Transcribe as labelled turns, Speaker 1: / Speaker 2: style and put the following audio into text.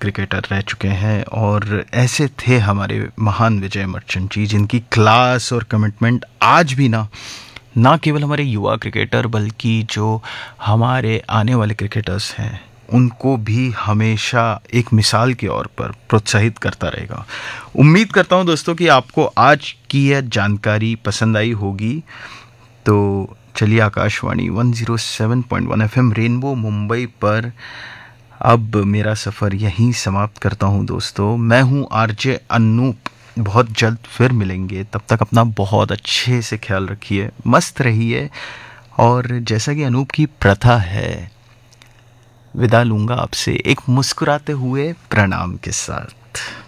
Speaker 1: Cricketer रह चुके हैं और ऐसे थे हमारे महान विजय मर्चेंट जी, जिनकी क्लास और कमिटमेंट आज भी ना केवल हमारे युवा क्रिकेटर बल्कि जो हमारे आने वाले क्रिकेटर्स हैं उनको भी हमेशा एक मिसाल के तौर पर प्रोत्साहित करता रहेगा। उम्मीद करता हूं दोस्तों कि आपको आज की यह जानकारी पसंद आई होगी। तो चलिए आकाशवाणी 107.1 एफएम रेनबो मुंबई पर अब मेरा सफ़र यहीं समाप्त करता हूं दोस्तों। मैं हूं आरजे अनूप। बहुत जल्द फिर मिलेंगे, तब तक अपना बहुत अच्छे से ख्याल रखिए, मस्त रहिए और जैसा कि अनूप की प्रथा है विदा लूंगा आपसे एक मुस्कुराते हुए प्रणाम के साथ।